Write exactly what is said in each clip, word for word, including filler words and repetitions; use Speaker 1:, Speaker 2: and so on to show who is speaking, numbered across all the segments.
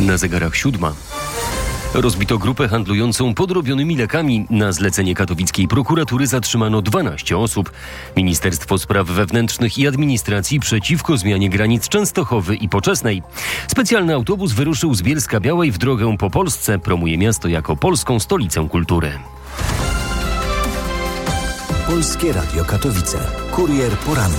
Speaker 1: Na zegarach siódma. Rozbito grupę handlującą podrobionymi lekami. Na zlecenie katowickiej prokuratury zatrzymano dwanaście osób. Ministerstwo Spraw Wewnętrznych i Administracji przeciwko zmianie granic Częstochowy i Poczesnej. Specjalny autobus wyruszył z Bielska-Białej w drogę po Polsce. Promuje miasto jako polską stolicę kultury.
Speaker 2: Polskie Radio Katowice. Kurier poranny.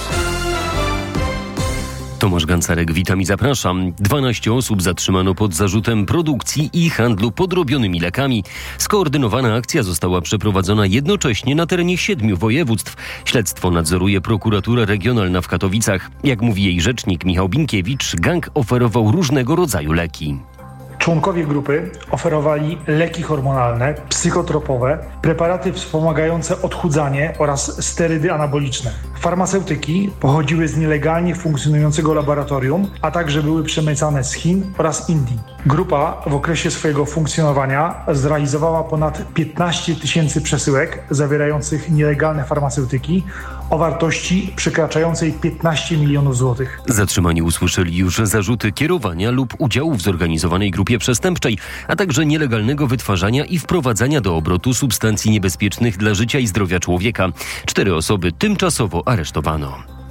Speaker 1: Tomasz Gancarek, witam i zapraszam. dwanaście osób zatrzymano pod zarzutem produkcji i handlu podrobionymi lekami. Skoordynowana akcja została przeprowadzona jednocześnie na terenie siedmiu województw. Śledztwo nadzoruje prokuratura regionalna w Katowicach. Jak mówi jej rzecznik Michał Binkiewicz, gang oferował różnego rodzaju leki.
Speaker 3: Członkowie grupy oferowali leki hormonalne, psychotropowe, preparaty wspomagające odchudzanie oraz sterydy anaboliczne. Farmaceutyki pochodziły z nielegalnie funkcjonującego laboratorium, a także były przemycane z Chin oraz Indii. Grupa w okresie swojego funkcjonowania zrealizowała ponad piętnaście tysięcy przesyłek zawierających nielegalne farmaceutyki o wartości przekraczającej piętnaście milionów złotych.
Speaker 1: Zatrzymani usłyszeli już zarzuty kierowania lub udziału w zorganizowanej grupie przestępczej, a także nielegalnego wytwarzania i wprowadzania do obrotu substancji niebezpiecznych dla życia i zdrowia człowieka. Cztery osoby tymczasowo aresztowano.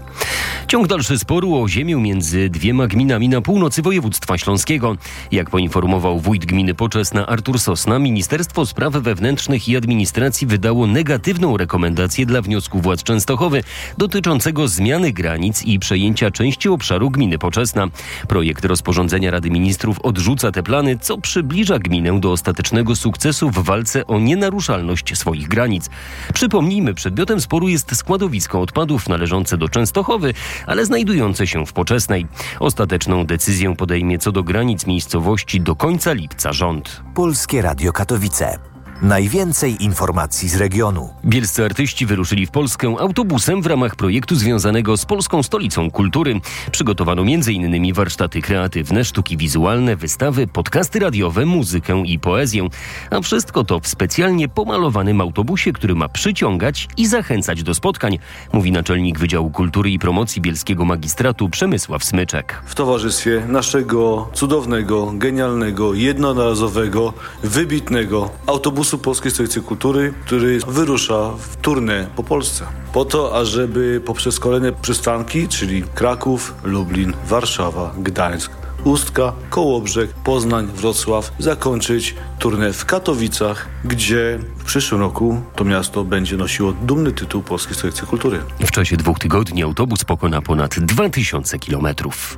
Speaker 1: Ciąg dalszy sporu o ziemię między dwiema gminami na północy województwa śląskiego. Jak poinformował wójt gminy Poczesna Artur Sosna, Ministerstwo Spraw Wewnętrznych i Administracji wydało negatywną rekomendację dla wniosku władz Częstochowy dotyczącego zmiany granic i przejęcia części obszaru gminy Poczesna. Projekt rozporządzenia Rady Ministrów odrzuca te plany, co przybliża gminę do ostatecznego sukcesu w walce o nienaruszalność swoich granic. Przypomnijmy, przedmiotem sporu jest składowisko odpadów należące do Częstochowy, ale znajdujące się w Poczesnej. Ostateczną decyzję podejmie co do granic miejscowości do końca lipca rząd.
Speaker 2: Polskie Radio Katowice. Najwięcej informacji z regionu.
Speaker 1: Bielscy artyści wyruszyli w Polskę autobusem w ramach projektu związanego z Polską Stolicą Kultury. Przygotowano m.in. warsztaty kreatywne, sztuki wizualne, wystawy, podcasty radiowe, muzykę i poezję. A wszystko to w specjalnie pomalowanym autobusie, który ma przyciągać i zachęcać do spotkań, mówi naczelnik Wydziału Kultury i Promocji Bielskiego Magistratu Przemysław Smyczek.
Speaker 4: W towarzystwie naszego cudownego, genialnego, jednorazowego, wybitnego autobusu Polskiej Stolicy Kultury, który wyrusza w tournée po Polsce. Po to, ażeby poprzez kolejne przystanki, czyli Kraków, Lublin, Warszawa, Gdańsk, Ustka, Kołobrzeg, Poznań, Wrocław, zakończyć tournée w Katowicach, gdzie w przyszłym roku to miasto będzie nosiło dumny tytuł Polskiej Stolicy Kultury.
Speaker 1: W czasie dwóch tygodni autobus pokona ponad dwa tysiące kilometrów.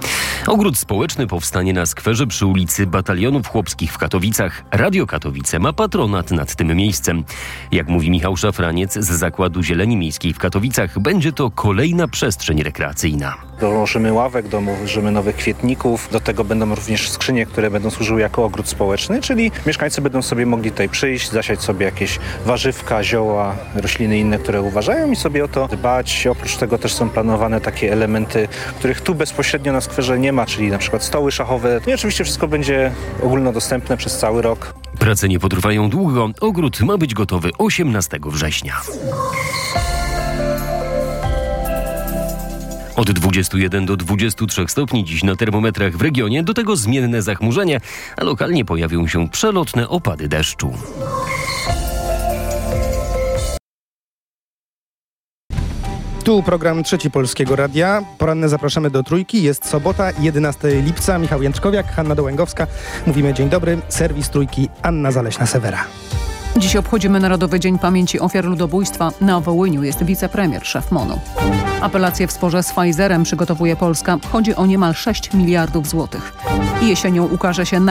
Speaker 1: Ogród społeczny powstanie na skwerze przy ulicy Batalionów Chłopskich w Katowicach. Radio Katowice ma patronat nad tym miejscem. Jak mówi Michał Szafraniec z Zakładu Zieleni Miejskiej w Katowicach, będzie to kolejna przestrzeń rekreacyjna.
Speaker 5: Dołożymy ławek, dołożymy nowych kwietników. Do tego będą również skrzynie, które będą służyły jako ogród społeczny, czyli mieszkańcy będą sobie mogli tutaj przyjść, zasiać sobie jakieś warzywka, zioła, rośliny inne, które uważają i sobie o to dbać. Oprócz tego też są planowane takie elementy, których tu bezpośrednio na skwerze nie ma, czyli na przykład stoły szachowe. I oczywiście wszystko będzie ogólnodostępne przez cały rok.
Speaker 1: Prace nie potrwają długo. Ogród ma być gotowy osiemnastego września. Od dwudziestu jeden do dwudziestu trzech stopni dziś na termometrach w regionie, do tego zmienne zachmurzenie, a lokalnie pojawią się przelotne opady deszczu.
Speaker 6: Tu program Trzeci Polskiego Radia. Poranne zapraszamy do Trójki. Jest sobota, jedenastego lipca. Michał Jędrzkowiak, Hanna Dołęgowska. Mówimy dzień dobry. Serwis Trójki, Anna Zaleśna-Sewera.
Speaker 7: Dziś obchodzimy Narodowy Dzień Pamięci Ofiar Ludobójstwa. Na Wołyniu jest wicepremier, szef MON-u. Apelację w sporze z Pfizerem przygotowuje Polska. Chodzi o niemal sześć miliardów złotych. Jesienią ukaże się